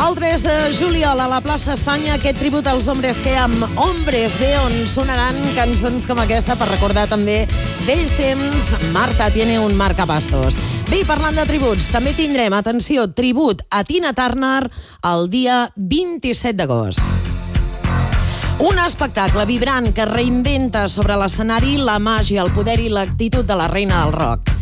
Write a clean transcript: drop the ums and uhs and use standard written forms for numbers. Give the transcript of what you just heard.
El 3 de juliol a la plaça Espanya, aquest tribut als hombres que amb Hombres B, on sonaran cançons com aquesta per recordar també vells temps. Marta tiene un marcapasos. Bé, parlant de tributs, també tindrem, atenció, tribut a Tina Turner el dia 27 d'agost. Un espectacle vibrant que reinventa sobre l'escenari la màgia, el poder i l'actitud de la reina del rock.